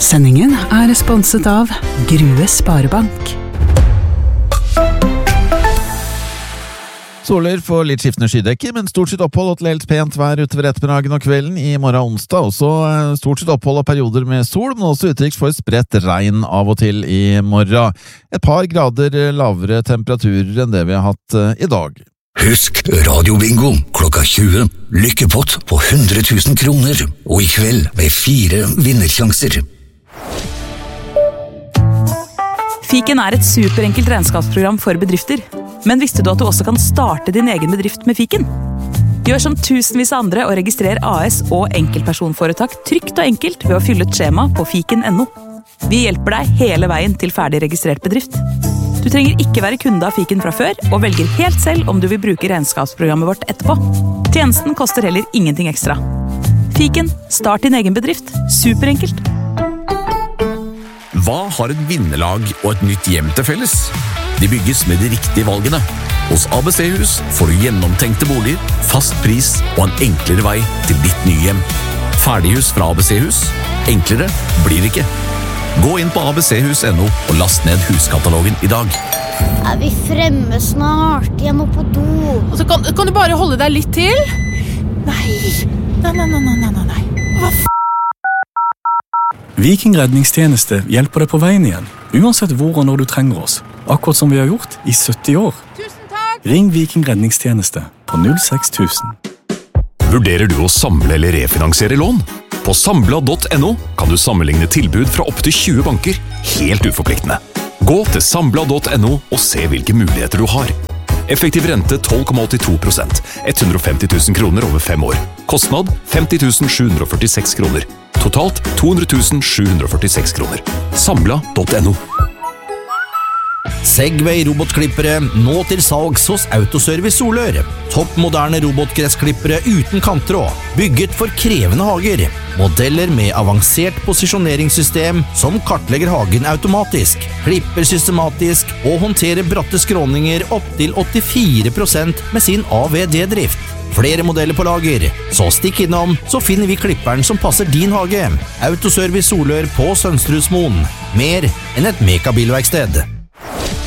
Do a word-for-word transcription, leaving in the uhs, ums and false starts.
Sendingen er sponset av Grue Sparebank. Soler får litt skiftende skydekker, men stort sett opphold og til helt pent vær utover ettermiddagen og kvelden i morgen onsdag. Også stort sett opphold og perioder med sol, men også uttrykk for spredt regn av og til i morgen. Et par grader lavere temperaturer enn det vi har hatt i dag. Husk Radio Bingo klokka tjue. Lykkepott på hundre tusen kroner, og i kveld med fire vinnersjanser. Fiken er et superenkelt regnskapsprogram for bedrifter. Men visste du at du også kan starte din egen bedrift med Fiken? Gjør som tusenvis av andre og registrer A S og enkeltpersonforetak trygt og enkelt ved å fylle ut skjema på fiken punktum no. Vi hjelper deg hele veien til ferdig registrert bedrift. Du trenger ikke være kunde av Fiken fra før, og velger helt selv om du vil bruke regnskapsprogrammet vårt etterpå. Tjenesten koster heller ingenting ekstra. Fiken, start din egen bedrift. Superenkelt. Hva har et vinnerlag og et nytt hjem til felles? De bygges med de riktige valgene. Hos A B C-hus får du gjennomtenkte boliger, fast pris og en enklere vei til ditt nye hjem. Ferdighus fra A B C-hus. Enklere blir det ikke. Gå inn på a b c hus punktum no og last ned huskatalogen i dag. Er vi fremme snart? Jeg må på do. Og så kan, kan du bare holde deg litt til? Nei, nei, nei, nei, nei, nei, nei. Hva f***? Viking redningstjeneste hjelper deg på veien igjen, uansett hvor og når du trenger oss. Akkurat som vi har gjort i sytti år. Tusen takk! Ring Viking redningstjeneste på null seks tusen. Vurderer du å samle eller refinansiere lån? På sambla punktum no kan du sammenligne tilbud fra opp til tjue banker, helt uforpliktende. Gå til sambla punktum no og se hvilke muligheter du har. Effektiv rente tolv komma åttito prosent, hundre og femti tusen kroner over fem år. Kostnad femti tusen sju hundre og førtiseks kroner. Totalt to hundre tusen sju hundre og førtiseks kroner. Sambla punktum no. Segway robotklippere, nå til salgs hos Autoservice Solør. Topp moderne robotgressklippere uten kanttråd, bygget for krevende hager. Modeller med avansert posisjoneringssystem som kartlegger hagen automatisk, klipper systematisk og håndterer bratte skråninger opp til åttifire prosent med sin A V D-drift. Flere modeller på lager, så stikk innom, så finner vi klipperen som passer din hage. Autoservice Solør på Sønstrudsmoen. Mer enn et mekabilverksted.